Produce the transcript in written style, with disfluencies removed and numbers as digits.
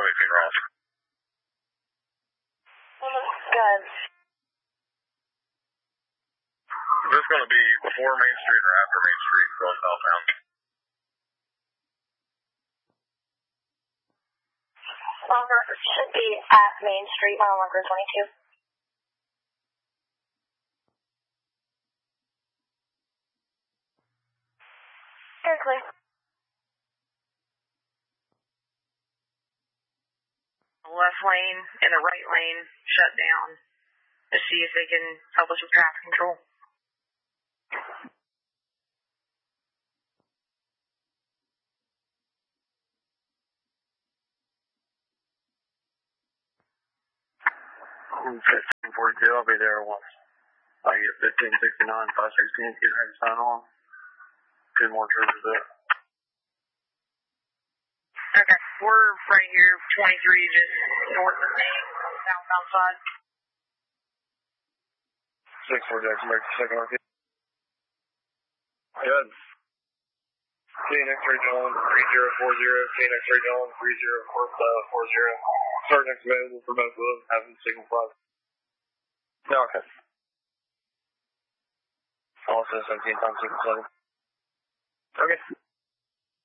18 Ross. Good. Is this going to be before Main Street or after Main Street going southbound? Should be at Main Street, mile marker 22. Very clear. The left lane and the right lane shut down to see if they can help us with traffic control. I'm 1542, I'll be there once I get 1569, 516, get ready to sign on. 2 more troopers there. Okay, we're right here, 23, just north of Main, southbound side. 6-4 Jackson, back to second RP. Good. TNX Regional 3040, TNX Regional 3040. Sergeant's available for both of them, having signal 5. No, okay. Also 17 times 7. Okay.